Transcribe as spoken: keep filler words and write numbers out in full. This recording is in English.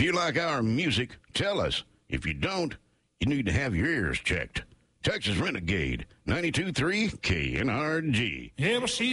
you like our music, tell us. If you don't, you need to have your ears checked. Texas Renegade, ninety-two point three K N R G. Ever see